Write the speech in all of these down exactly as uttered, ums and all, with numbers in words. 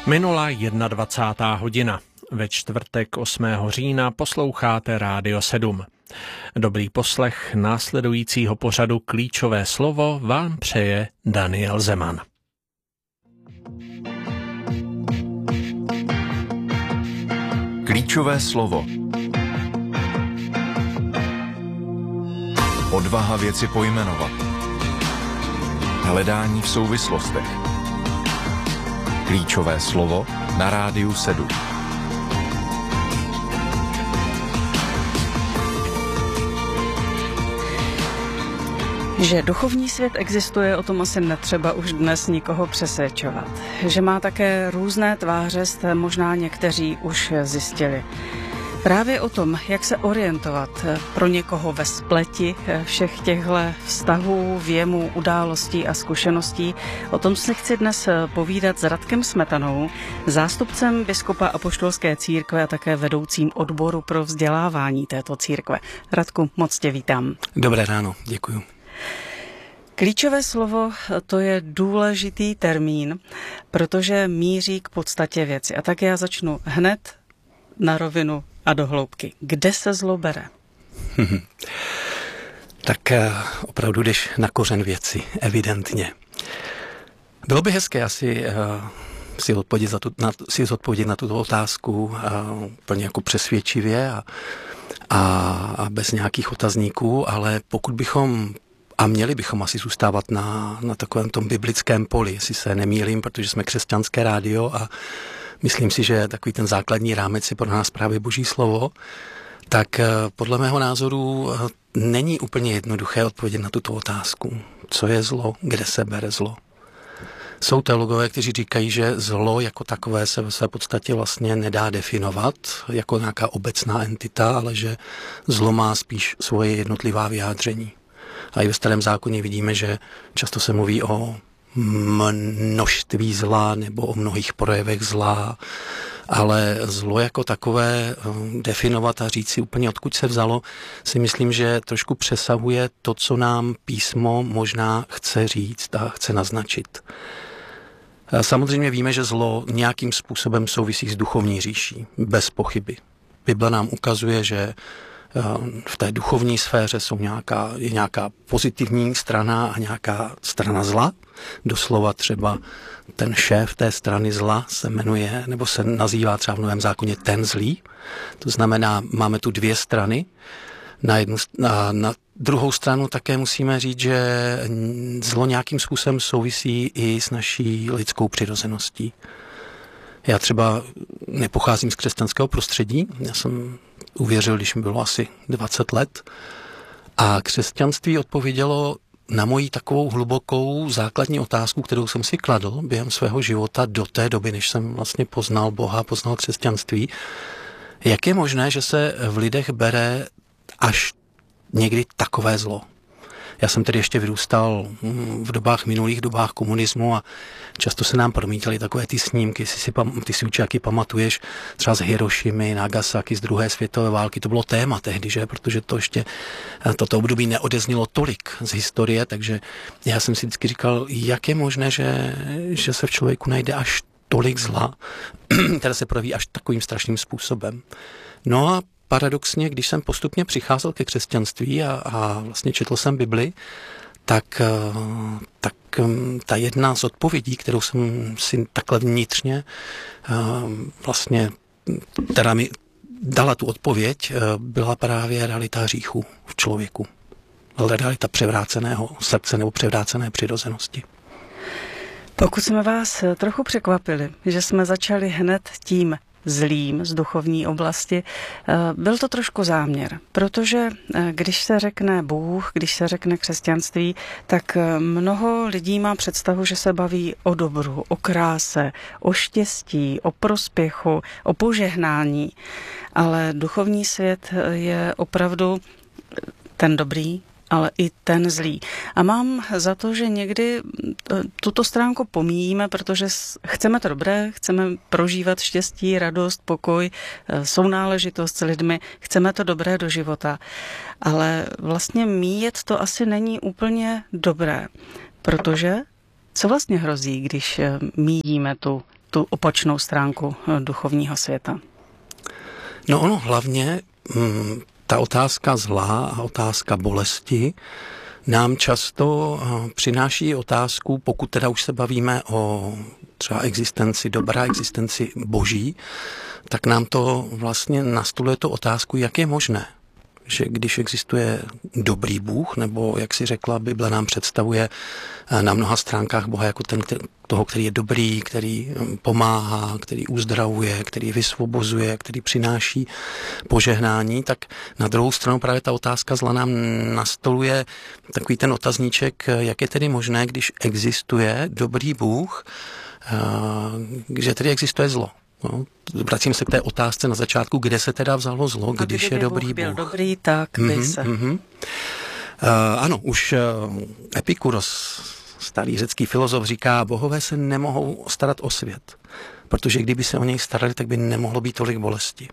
Minula dvacátá jedna hodina. Ve čtvrtek osmého října posloucháte Rádio sedm. Dobrý poslech následujícího pořadu Klíčové slovo vám přeje Daniel Zeman. Klíčové slovo. Odvaha věci pojmenovat. Hledání v souvislostech. Klíčové slovo na Rádiu sedm. Že duchovní svět existuje, o tom asi netřeba už dnes nikoho přesvědčovat. Že má také různé tváře, jste možná někteří už zjistili. Právě o tom, jak se orientovat pro někoho ve spleti všech těchto vztahů, věmů, událostí a zkušeností, o tom si chci dnes povídat s Radkem Smetanou, zástupcem biskupa Apoštolské církve a také vedoucím odboru pro vzdělávání této církve. Radku, moc tě vítám. Dobré ráno, děkuju. Klíčové slovo, to je důležitý termín, protože míří k podstatě věci. A tak já začnu hned na rovinu a do hloubky. Kde se zlo bere? Tak opravdu jdeš na kořen věci, evidentně. Bylo by hezké asi si odpovědět, za tu, na, si odpovědět na tuto otázku úplně jako přesvědčivě a, a, a bez nějakých otazníků, ale pokud bychom a měli bychom asi zůstávat na, na takovém tom biblickém poli, jestli se nemýlím, protože jsme křesťanské rádio a myslím si, že takový ten základní rámec je pro nás právě Boží slovo, tak podle mého názoru není úplně jednoduché odpovědět na tuto otázku. Co je zlo? Kde se bere zlo? Jsou teologové, kteří říkají, že zlo jako takové se ve své podstatě vlastně nedá definovat jako nějaká obecná entita, ale že zlo má spíš svoje jednotlivá vyjádření. A i ve Starém zákoně vidíme, že často se mluví o množství zla nebo o mnohých projevech zla, ale zlo jako takové definovat a říct si úplně odkud se vzalo, si myslím, že trošku přesahuje to, co nám písmo možná chce říct a chce naznačit. Samozřejmě víme, že zlo nějakým způsobem souvisí s duchovní říší, bez pochyby. Bible nám ukazuje, že v té duchovní sféře jsou nějaká, je nějaká pozitivní strana a nějaká strana zla. Doslova třeba ten šéf té strany zla se jmenuje, nebo se nazývá třeba v Novém zákoně ten zlý. To znamená, máme tu dvě strany. Na, jednu, na, na druhou stranu také musíme říct, že zlo nějakým způsobem souvisí i s naší lidskou přirozeností. Já třeba nepocházím z křesťanského prostředí, já jsem uvěřil, když mi bylo asi dvacet let. A křesťanství odpovědělo na moji takovou hlubokou základní otázku, kterou jsem si kladl během svého života do té doby, než jsem vlastně poznal Boha, poznal křesťanství. Jak je možné, že se v lidech bere až někdy takové zlo? Já jsem tedy ještě vyrůstal v dobách minulých, dobách komunismu a často se nám promítaly takové ty snímky, ty si, ty si určitě pamatuješ, třeba z Hirošimy, Nagasaki, z druhé světové války. To bylo téma tehdy, že? Protože to ještě toto období neodeznělo tolik z historie, takže já jsem si vždycky říkal, jak je možné, že, že se v člověku najde až tolik zla, které se projeví až takovým strašným způsobem. No a paradoxně, když jsem postupně přicházel ke křesťanství a, a vlastně četl jsem Bibli, tak, tak ta jedna z odpovědí, kterou jsem si takhle vnitřně vlastně, která mi dala tu odpověď, byla právě realita hříchu v člověku. Realita převráceného srdce nebo převrácené přirozenosti. Pokud jsme vás trochu překvapili, že jsme začali hned tím zlým z duchovní oblasti, byl to trošku záměr, protože když se řekne Bůh, když se řekne křesťanství, tak mnoho lidí má představu, že se baví o dobru, o kráse, o štěstí, o prospěchu, o požehnání, ale duchovní svět je opravdu ten dobrý, ale i ten zlý. A mám za to, že někdy tuto stránku pomíjíme, protože chceme to dobré, chceme prožívat štěstí, radost, pokoj, sounáležitost s lidmi, chceme to dobré do života. Ale vlastně míjet to asi není úplně dobré, protože co vlastně hrozí, když míjíme tu tu opačnou stránku duchovního světa? No ono hlavně, mm, ta otázka zla a otázka bolesti nám často přináší otázku, pokud teda už se bavíme o třeba existenci dobra, existenci boží, tak nám to vlastně nastoluje tu otázku, jak je možné, že když existuje dobrý Bůh, nebo jak si řekla, Bible nám představuje na mnoha stránkách Boha jako ten, toho, který je dobrý, který pomáhá, který uzdravuje, který vysvobozuje, který přináší požehnání, tak na druhou stranu právě ta otázka zla nám nastoluje takový ten otazníček, jak je tedy možné, když existuje dobrý Bůh, že tedy existuje zlo. No, vracím se k té otázce na začátku, kde se teda vzalo zlo, a když je dobrý Bůh. byl dobrý, tak by mm-hmm, se. Mm-hmm. Uh, ano, už uh, Epikuros, starý řecký filozof, říká, bohové se nemohou starat o svět, protože kdyby se o něj starali, tak by nemohlo být tolik bolesti.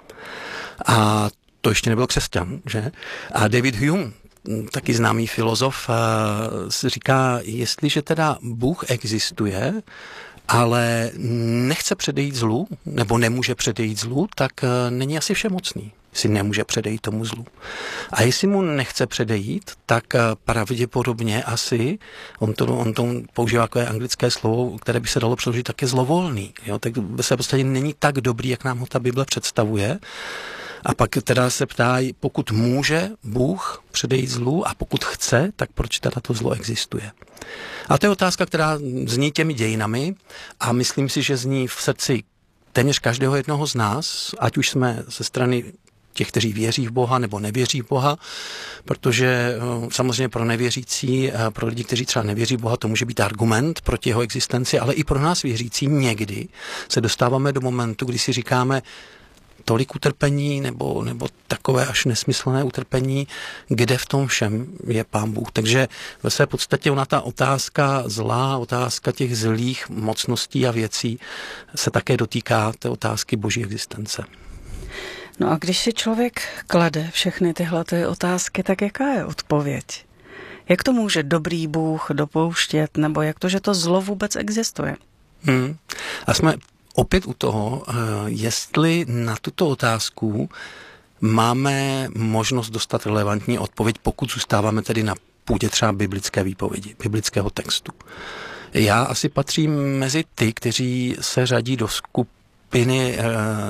A to ještě nebyl křesťan, že? A David Hume, taky známý filozof, uh, říká, jestliže teda Bůh existuje, ale nechce předejít zlu, nebo nemůže předejít zlu, tak není asi všemocný, jestli nemůže předejít tomu zlu. A jestli mu nechce předejít, tak pravděpodobně asi, on to, on to používá takové anglické slovo, které by se dalo přeložit také zlovolný. Jo? Tak ve své podstatě není tak dobrý, jak nám ho ta Bible představuje. A pak teda se ptá, pokud může Bůh předejít zlu a pokud chce, tak proč teda to zlo existuje. A to je otázka, která zní těmi dějinami a myslím si, že zní v srdci téměř každého jednoho z nás, ať už jsme ze strany těch, kteří věří v Boha nebo nevěří v Boha, protože samozřejmě pro nevěřící, pro lidi, kteří třeba nevěří v Boha, to může být argument proti jeho existenci, ale i pro nás věřící někdy se dostáváme do momentu, kdy si říkáme, tolik utrpení nebo, nebo takové až nesmyslné utrpení, kde v tom všem je Pán Bůh. Takže ve své podstatě ona ta otázka zlá, otázka těch zlých mocností a věcí se také dotýká té otázky boží existence. No a když si člověk klade všechny tyhle ty otázky, tak jaká je odpověď? Jak to může dobrý Bůh dopouštět, nebo jak to, že to zlo vůbec existuje? Hmm. A jsme opět u toho, jestli na tuto otázku máme možnost dostat relevantní odpověď, pokud zůstáváme tedy na půdě třeba biblické výpovědi, biblického textu. Já asi patřím mezi ty, kteří se řadí do skupiny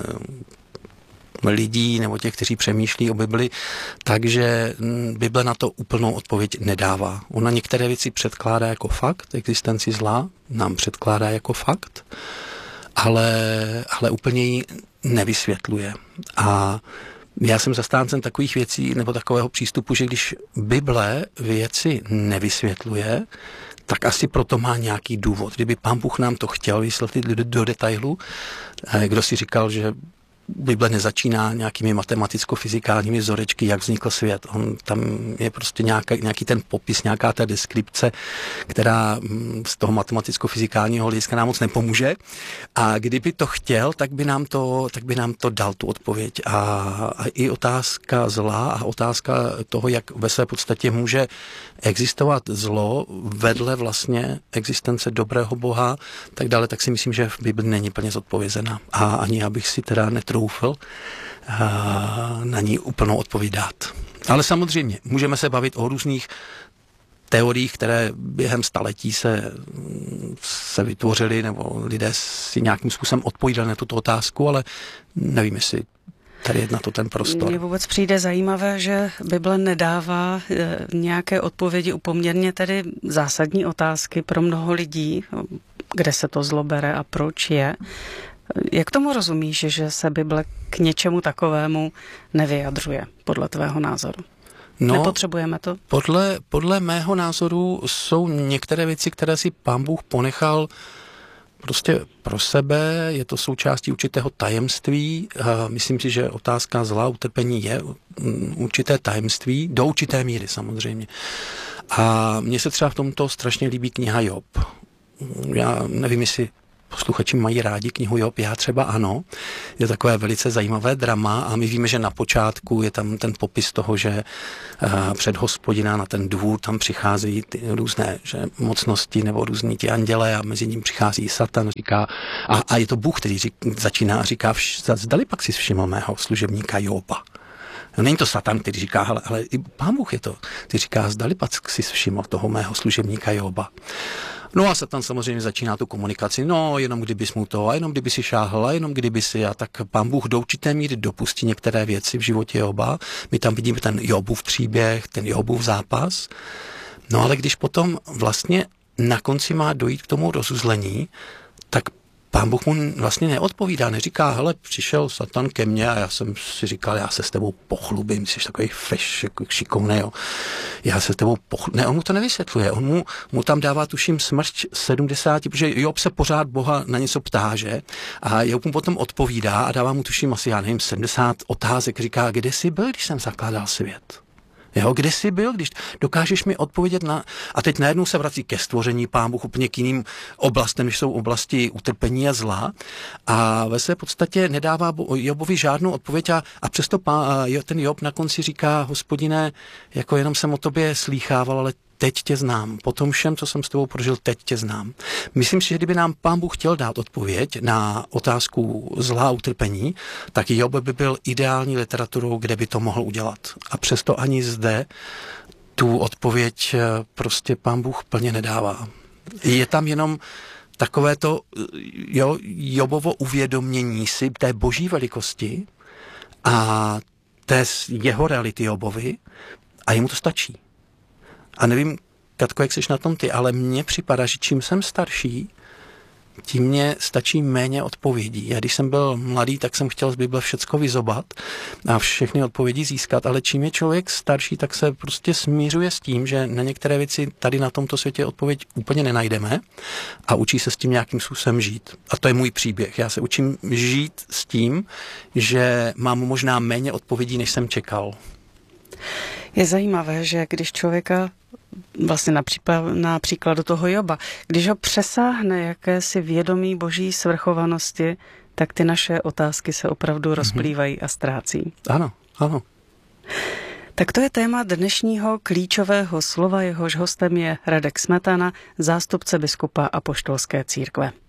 lidí nebo těch, kteří přemýšlí o Bibli, takže Bible na to úplnou odpověď nedává. Ona některé věci předkládá jako fakt, existenci zla nám předkládá jako fakt, ale, ale úplně ji nevysvětluje. A já jsem zastáncem takových věcí nebo takového přístupu, že když Bible věci nevysvětluje, tak asi proto má nějaký důvod. Kdyby Pán Bůh nám to chtěl vysvětlit do, do detailu, kdo si říkal, že Bible nezačíná nějakými matematicko-fyzikálními vzorečky, jak vznikl svět. On tam je prostě nějaký, nějaký ten popis, nějaká ta deskripce, která z toho matematicko-fyzikálního hlediska nám moc nepomůže. A kdyby to chtěl, tak by nám to, tak by nám to dal tu odpověď. A, a i otázka zla a otázka toho, jak ve své podstatě může existovat zlo vedle vlastně existence dobrého Boha, tak dále, tak si myslím, že v Bibli není plně zodpovězena. A ani já bych si teda netroufl na ní úplnou odpověď dát. Ale samozřejmě, můžeme se bavit o různých teoriích, které během staletí se, se vytvořily, nebo lidé si nějakým způsobem odpovídali na tuto otázku, ale nevím, jestli tady je na to ten prostor. Mně vůbec přijde zajímavé, že Bible nedává nějaké odpovědi u poměrně tedy zásadní otázky pro mnoho lidí, kde se to zlo bere a proč je. Jak tomu rozumíš, že se Bible k něčemu takovému nevyjadřuje, podle tvého názoru? No, nepotřebujeme to? Podle, podle mého názoru jsou některé věci, které si Pán Bůh ponechal prostě pro sebe, je to součástí určitého tajemství. Myslím si, že otázka zla, utrpení je určité tajemství, do určité míry samozřejmě. A mně se třeba v tomto strašně líbí kniha Job. Já nevím, jestli posluchači mají rádi knihu Job, já třeba ano. Je to takové velice zajímavé drama a my víme, že na počátku je tam ten popis toho, že před Hospodina na ten dvůr tam přicházejí ty různé že mocnosti nebo různí ti anděle a mezi ním přichází Satan, říká, a, a je to Bůh, který řík, začíná a říká, zdali pak si všiml mého služebníka Joba. No, není to Satan, který říká, ale, ale i Pán Bůh je to, který říká, zdali pak si všiml toho mého služebníka Joba. No a Satan samozřejmě začíná tu komunikaci, no jenom kdybys mu to, a jenom kdyby si šáhl, a jenom kdyby si, a tak Pán Bůh do určité míry dopustí některé věci v životě Joba. My tam vidíme ten Jobův příběh, ten Jobův zápas. No ale když potom vlastně na konci má dojít k tomu rozuzlení, tak Pán Bůh mu vlastně neodpovídá, neříká, hele, přišel Satan ke mně a já jsem si říkal, já se s tebou pochlubím, jsi takový feš, jako šikovnej, jo. Já se s tebou pochlubím. Ne, on mu to nevysvětluje, on mu, mu tam dává, tuším, smršť sedmdesáti, protože Job se pořád Boha na něco ptá, že? A Job mu potom odpovídá a dává mu, tuším, asi, já nevím, sedmdesát otázek, říká, kde jsi byl, když jsem zakládal svět? Jo, kde jsi byl, když dokážeš mi odpovědět na... A teď najednou se vrací ke stvoření, Pán Bůh úplně k jiným oblastem, než jsou oblasti utrpení a zla. A ve své podstatě nedává Jobovi žádnou odpověď a, a přesto pán, ten Job na konci říká, Hospodine, jako jenom jsem o tobě slýchával, ale teď tě znám. Po tom všem, co jsem s tebou prožil, teď tě znám. Myslím si, že kdyby nám Pán Bůh chtěl dát odpověď na otázku zla a utrpení, tak Job by byl ideální literaturou, kde by to mohl udělat. A přesto ani zde tu odpověď prostě Pán Bůh plně nedává. Je tam jenom takové to jo, Jobovo uvědomění si té boží velikosti a té jeho reality Jobovi a jemu to stačí. A nevím, Katko, jak jsi na tom ty, ale mně připadá, že čím jsem starší, tím mě stačí méně odpovědí. Já když jsem byl mladý, tak jsem chtěl z Bible všecko vyzobat a všechny odpovědi získat, ale čím je člověk starší, tak se prostě smířuje s tím, že na některé věci tady na tomto světě odpověď úplně nenajdeme a učí se s tím nějakým způsobem žít. A to je můj příběh. Já se učím žít s tím, že mám možná méně odpovědí, než jsem čekal. Je zajímavé, že když člověka vlastně například, na příkladu toho Joba, když ho přesáhne jakési vědomí boží svrchovanosti, tak ty naše otázky se opravdu rozplývají a ztrácí. Ano, ano. Tak to je téma dnešního klíčového slova, jehož hostem je Radek Smetana, zástupce biskupa Apoštolské církve.